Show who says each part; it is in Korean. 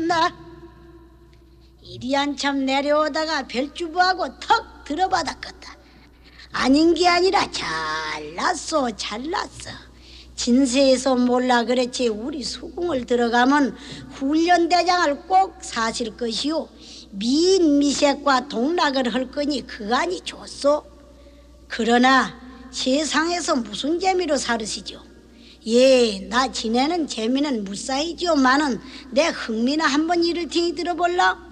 Speaker 1: 참나. 이리 한참 내려오다가 별주부하고 턱 들어받았겠다. 아닌 게 아니라 잘났어. 진세에서 몰라 그렇지 우리 수궁을 들어가면 훈련대장을 꼭 사실 것이요. 미색과 동락을 할 거니 그간이 좋소. 그러나 세상에서 무슨 재미로 살으시죠? 예, 나 지내는 재미는 무사이지요마는 내 흥미나 한번 이를 테니 들어볼라.